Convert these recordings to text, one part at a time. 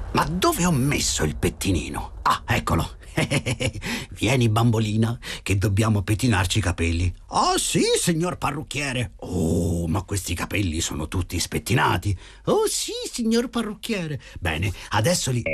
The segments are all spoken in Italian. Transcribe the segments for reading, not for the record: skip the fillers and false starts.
Ma dove ho messo il pettinino? Ah, eccolo. Vieni, bambolina, che dobbiamo pettinarci i capelli. Ah, sì, signor parrucchiere. Oh, ma questi capelli sono tutti spettinati. Oh, sì, signor parrucchiere. Bene, adesso li...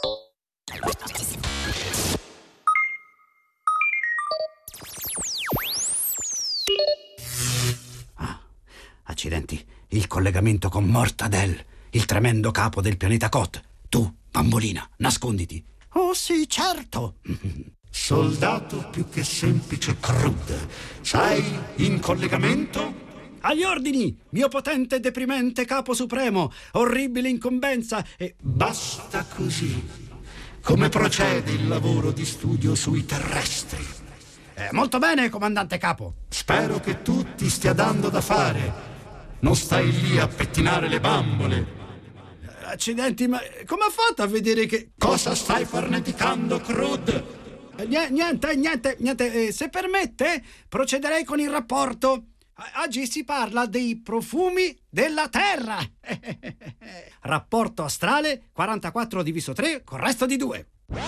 Ah, accidenti, il collegamento con Mortadel, il tremendo capo del pianeta Kot. Tu, bambolina, nasconditi. Oh, sì, certo. Soldato più che semplice Krud, sai, in collegamento? Agli ordini, mio potente e deprimente capo supremo, orribile incombenza e... Basta così. Come procede il lavoro di studio sui terrestri? Molto bene, comandante capo. Spero che tu ti stia dando da fare. Non stai lì a pettinare le bambole. Accidenti, ma come ha fatto a vedere che... Cosa stai farneticando, Krud? Niente. Se permette, procederei con il rapporto. Oggi si parla dei profumi della Terra. Rapporto astrale 44 diviso 3 con resto di 2.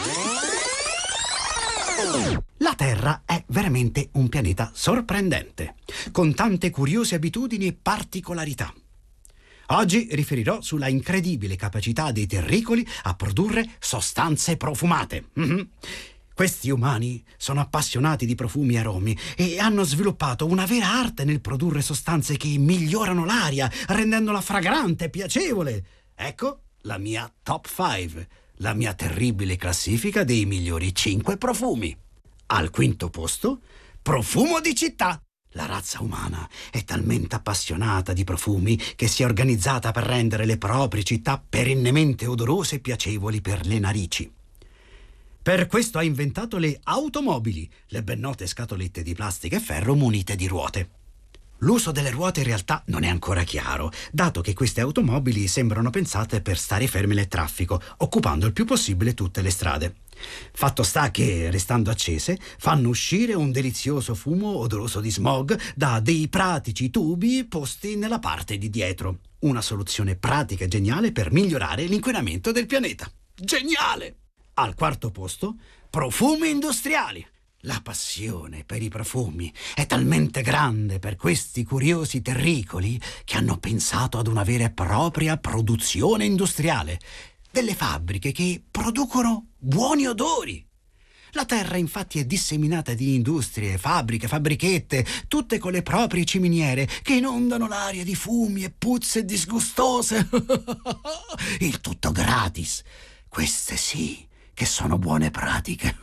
La Terra è veramente un pianeta sorprendente, con tante curiose abitudini e particolarità. Oggi riferirò sulla incredibile capacità dei terricoli a produrre sostanze profumate. Questi umani sono appassionati di profumi e aromi e hanno sviluppato una vera arte nel produrre sostanze che migliorano l'aria, rendendola fragrante e piacevole. Ecco la mia top 5, la mia terribile classifica dei migliori 5 profumi. Al quinto posto, profumo di città. La razza umana è talmente appassionata di profumi che si è organizzata per rendere le proprie città perennemente odorose e piacevoli per le narici. Per questo ha inventato le automobili, le ben note scatolette di plastica e ferro munite di ruote. L'uso delle ruote in realtà non è ancora chiaro, dato che queste automobili sembrano pensate per stare ferme nel traffico, occupando il più possibile tutte le strade. Fatto sta che, restando accese, fanno uscire un delizioso fumo odoroso di smog da dei pratici tubi posti nella parte di dietro. Una soluzione pratica e geniale per migliorare l'inquinamento del pianeta. Geniale! Al quarto posto, profumi industriali. La passione per i profumi è talmente grande per questi curiosi terricoli che hanno pensato ad una vera e propria produzione industriale. Delle fabbriche che producono buoni odori. La Terra infatti è disseminata di industrie, fabbriche, fabbrichette, tutte con le proprie ciminiere che inondano l'aria di fumi e puzze disgustose. Il tutto gratis. Queste sì che sono buone pratiche.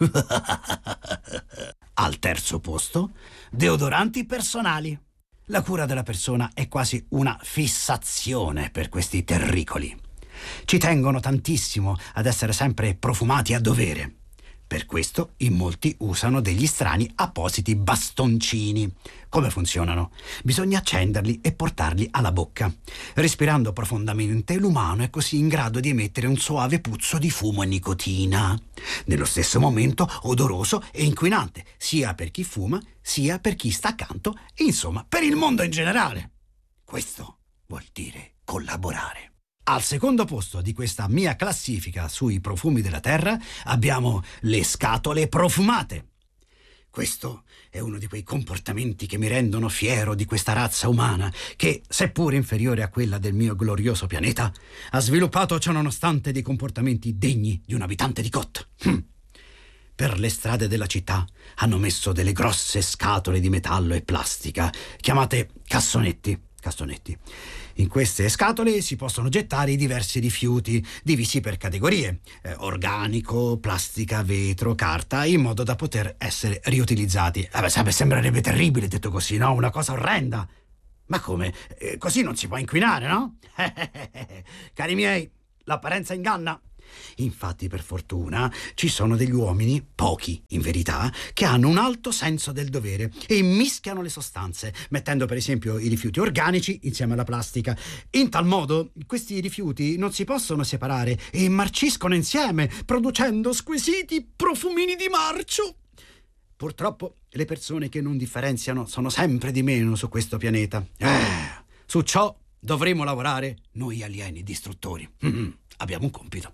Al terzo posto, deodoranti personali. La cura della persona è quasi una fissazione per questi terricoli. Ci tengono tantissimo ad essere sempre profumati a dovere. Per questo in molti usano degli strani appositi bastoncini. Come funzionano? Bisogna accenderli e portarli alla bocca. Respirando profondamente, l'umano è così in grado di emettere un soave puzzo di fumo e nicotina. Nello stesso momento odoroso e inquinante, sia per chi fuma, sia per chi sta accanto, e insomma per il mondo in generale. Questo vuol dire collaborare. Al secondo posto di questa mia classifica sui profumi della Terra abbiamo le scatole profumate. Questo è uno di quei comportamenti che mi rendono fiero di questa razza umana che, seppur inferiore a quella del mio glorioso pianeta, ha sviluppato ciononostante dei comportamenti degni di un abitante di Kot. Per le strade della città hanno messo delle grosse scatole di metallo e plastica chiamate cassonetti. In queste scatole si possono gettare i diversi rifiuti, divisi per categorie: organico, plastica, vetro, carta, in modo da poter essere riutilizzati. Sembrerebbe terribile detto così, no? Una cosa orrenda. Ma come? Così non si può inquinare, no? Cari miei, l'apparenza inganna. Infatti, per fortuna, ci sono degli uomini, pochi in verità, che hanno un alto senso del dovere e mischiano le sostanze, mettendo per esempio i rifiuti organici insieme alla plastica. In tal modo, questi rifiuti non si possono separare e marciscono insieme, producendo squisiti profumini di marcio. Purtroppo, le persone che non differenziano sono sempre di meno su questo pianeta. Su ciò dovremo lavorare noi alieni distruttori. Abbiamo un compito.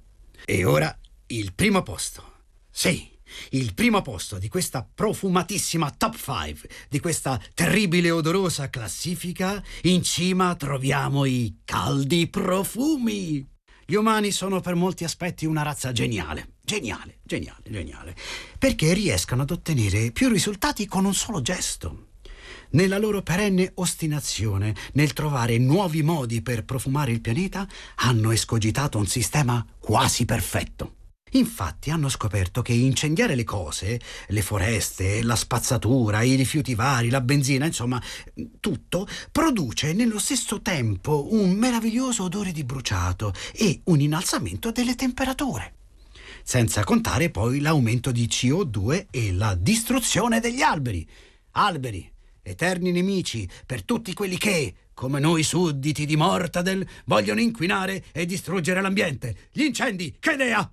E ora il primo posto. Sì, il primo posto di questa profumatissima top 5, di questa terribile e odorosa classifica. In cima troviamo i caldi profumi. Gli umani sono per molti aspetti una razza geniale. Geniale. Perché riescono ad ottenere più risultati con un solo gesto. Nella loro perenne ostinazione nel trovare nuovi modi per profumare il pianeta, hanno escogitato un sistema quasi perfetto. Infatti hanno scoperto che incendiare le cose, le foreste, la spazzatura, i rifiuti vari, la benzina, insomma, tutto, produce nello stesso tempo un meraviglioso odore di bruciato e un innalzamento delle temperature. Senza contare poi l'aumento di CO2 e la distruzione degli alberi. Alberi, eterni nemici per tutti quelli che, come noi sudditi di Mortadel, vogliono inquinare e distruggere l'ambiente. Gli incendi, che idea!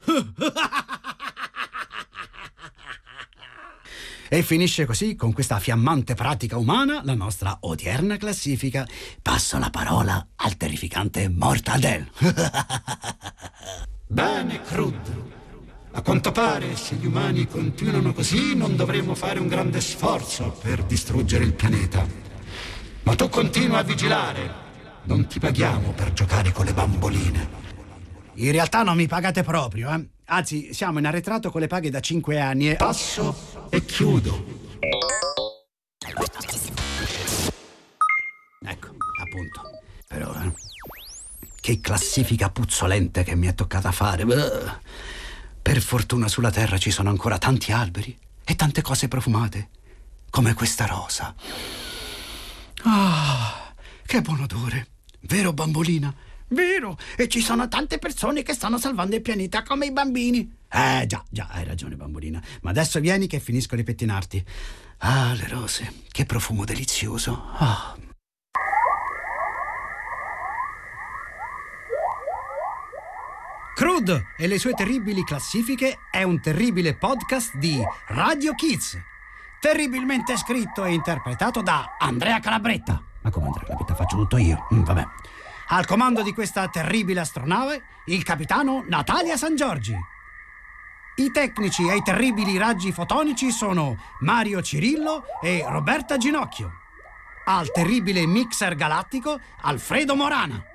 E finisce così, con questa fiammante pratica umana, la nostra odierna classifica. Passo la parola al terrificante Mortadel. Bene, Crud. A quanto pare, se gli umani continuano così, non dovremo fare un grande sforzo per distruggere il pianeta. Ma tu continua a vigilare. Non ti paghiamo per giocare con le bamboline. In realtà non mi pagate proprio, eh? Anzi, siamo in arretrato con le paghe da 5 anni e... Passo e chiudo. Ecco, appunto. Però, che classifica puzzolente che mi è toccata fare. Per fortuna sulla Terra ci sono ancora tanti alberi e tante cose profumate, come questa rosa. Ah, che buon odore. Vero, bambolina? Vero. E ci sono tante persone che stanno salvando il pianeta, come i bambini. Già, hai ragione, bambolina. Ma adesso vieni che finisco di pettinarti. Ah, le rose, che profumo delizioso. Ah. Crud e le sue terribili classifiche è un terribile podcast di Radio Kids, terribilmente scritto e interpretato da Andrea Calabretta. Ma come Andrea Calabretta? Faccio tutto io. Vabbè. Al comando di questa terribile astronave, il capitano Natalia San Giorgi. I tecnici ai terribili raggi fotonici sono Mario Cirillo e Roberta Ginocchio. Al terribile mixer galattico, Alfredo Morana.